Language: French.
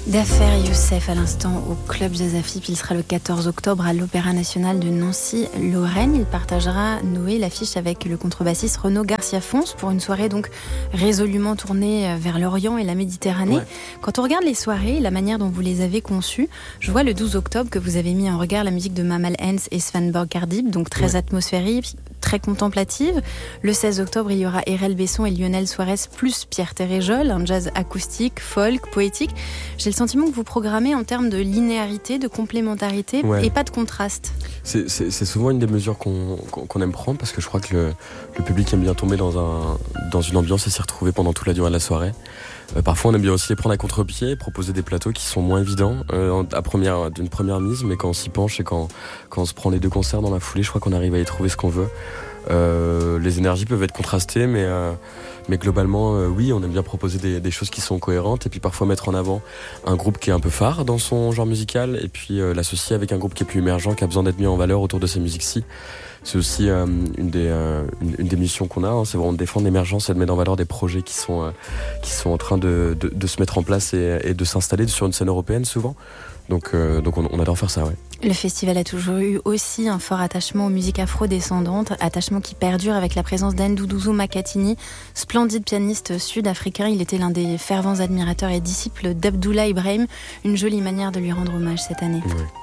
D'affaires Youssef à l'instant au Club Jazz Afip. Il sera le 14 octobre à l'Opéra National de Nancy-Lorraine. Il partagera Noé l'affiche avec le contrebassiste Renaud Garcia-Fons pour une soirée donc résolument tournée vers l'Orient et la Méditerranée. Ouais. Quand on regarde les soirées, la manière dont vous les avez conçues, je vois le 12 octobre que vous avez mis en regard la musique de Mamal Hens et Svanborg Kardib, donc très atmosphérique, très contemplative. Le 16 octobre, il y aura Erel Besson et Lionel Suarez plus Pierre Téréjol, un jazz acoustique, folk, poétique. J'ai le sentiment que vous programmez en termes de linéarité, de complémentarité et pas de contraste. C'est souvent une des mesures qu'on aime prendre parce que je crois que le public aime bien tomber dans une ambiance et s'y retrouver pendant toute la durée de la soirée. Parfois on aime bien aussi les prendre à contre-pied, proposer des plateaux qui sont moins évidents d'une première mise, mais quand on s'y penche et quand on se prend les deux concerts dans la foulée, je crois qu'on arrive à y trouver ce qu'on veut. Les énergies peuvent être contrastées, mais globalement, oui, on aime bien proposer des choses qui sont cohérentes et puis parfois mettre en avant un groupe qui est un peu phare dans son genre musical et puis l'associer avec un groupe qui est plus émergent, qui a besoin d'être mis en valeur autour de ces musiques-ci. C'est aussi une des missions qu'on a, c'est vraiment de défendre l'émergence et de mettre en valeur des projets qui sont en train de se mettre en place et de s'installer sur une scène européenne souvent. Donc on adore faire ça, ouais. Le festival a toujours eu aussi un fort attachement aux musiques afro-descendantes, attachement qui perdure avec la présence d'Nduduzo Makatini, splendide pianiste sud-africain. Il était l'un des fervents admirateurs et disciples d'Abdoulaye Ibrahim. Une jolie manière de lui rendre hommage cette année. Ouais.